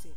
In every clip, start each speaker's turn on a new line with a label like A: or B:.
A: você.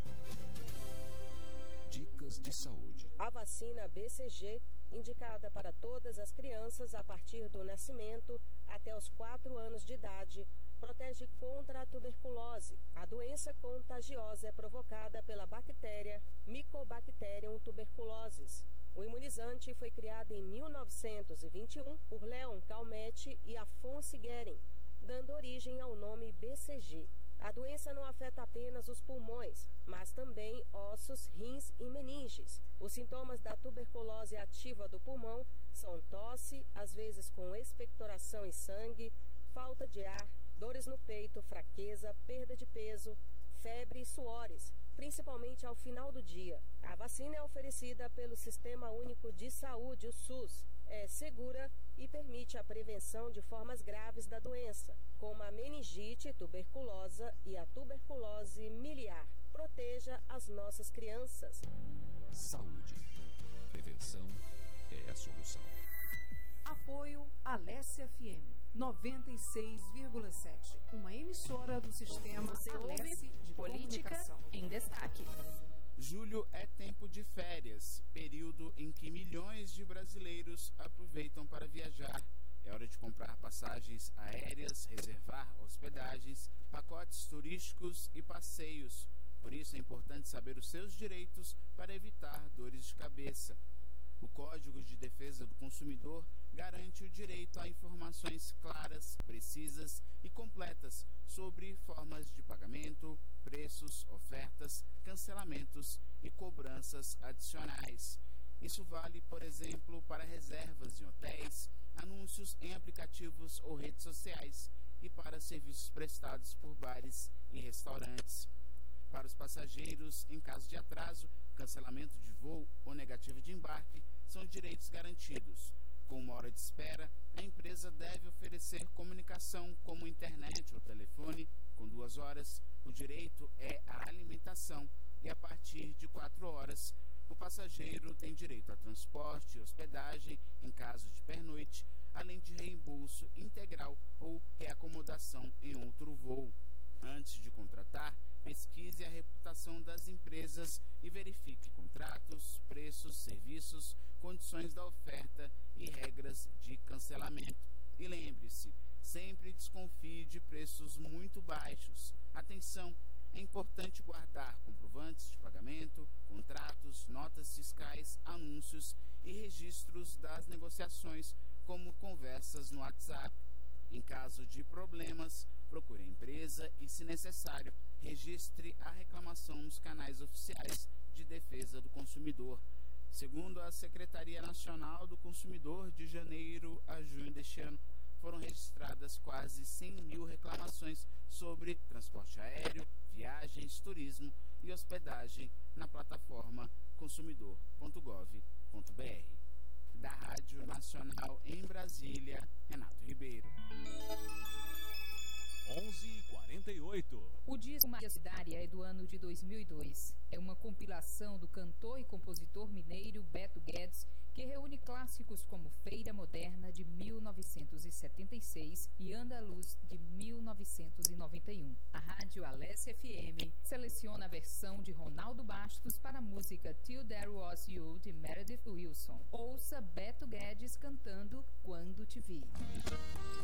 B: Dicas de saúde.
C: A vacina BCG, indicada para todas as crianças a partir do nascimento até os 4 anos de idade, protege contra a tuberculose. A doença contagiosa é provocada pela bactéria Mycobacterium tuberculosis. O imunizante foi criado em 1921 por Leon Calmette e Afonso Guerin, dando origem ao nome BCG. A doença não afeta apenas os pulmões, mas também ossos, rins e meninges. Os sintomas da tuberculose ativa do pulmão são tosse, às vezes com expectoração e sangue, falta de ar, dores no peito, fraqueza, perda de peso, febre e suores, principalmente ao final do dia. A vacina é oferecida pelo Sistema Único de Saúde, o SUS. É segura e permite a prevenção de formas graves da doença, como a meningite tuberculosa e a tuberculose miliar. Proteja as nossas crianças.
B: Saúde. Prevenção é a solução.
A: Apoio Alessia FM 96,7, uma emissora do sistema Alessia de
D: Política
A: Comunicação.
D: em Destaque.
E: Julho é tempo de férias, período em que milhões de brasileiros aproveitam para viajar. É hora de comprar passagens aéreas, reservar hospedagens, pacotes turísticos e passeios. Por isso é importante saber os seus direitos para evitar dores de cabeça. O Código de Defesa do Consumidor garante o direito a informações claras, precisas e completas sobre formas de pagamento, preços, ofertas, cancelamentos e cobranças adicionais. Isso vale, por exemplo, para reservas em hotéis, anúncios em aplicativos ou redes sociais e para serviços prestados por bares e restaurantes. Para os passageiros, em caso de atraso, cancelamento de voo ou negativa de embarque, são direitos garantidos. Com uma hora de espera, a empresa deve oferecer comunicação como internet ou telefone. Com 2 horas, o direito é a alimentação e a partir de 4 horas, o passageiro tem direito a transporte e hospedagem em caso de pernoite, além de reembolso integral ou reacomodação em outro voo. Antes de contratar, pesquise a reputação das empresas e verifique contratos, preços, serviços, condições da oferta e regras de cancelamento. E lembre-se, sempre desconfie de preços muito baixos. Atenção, é importante guardar comprovantes de pagamento, contratos, notas fiscais, anúncios e registros das negociações, como conversas no WhatsApp. Em caso de problemas, procure a empresa e, se necessário, registre a reclamação nos canais oficiais de defesa do consumidor. Segundo a Secretaria Nacional do Consumidor, de janeiro a junho deste ano, foram registradas quase 100 mil reclamações sobre transporte aéreo, viagens, turismo e hospedagem na plataforma consumidor.gov.br. Da Rádio Nacional em Brasília, Renato Ribeiro.
B: 11h48.
D: O disco Majestade é do ano de 2002. É uma compilação do cantor e compositor mineiro Beto Guedes, que reúne clássicos como Feira Moderna, de 1976, e Andaluz, de 1991. A Rádio Alessia FM seleciona a versão de Ronaldo Bastos para a música Till There Was You, de Meredith Wilson. Ouça Beto Guedes cantando Quando Te Vi.